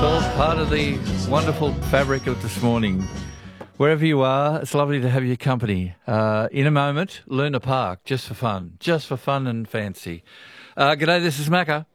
all part of the wonderful fabric of this morning. Wherever you are, it's lovely to have your company. In a moment, Luna Park, just for fun and fancy. G'day, this is Macca.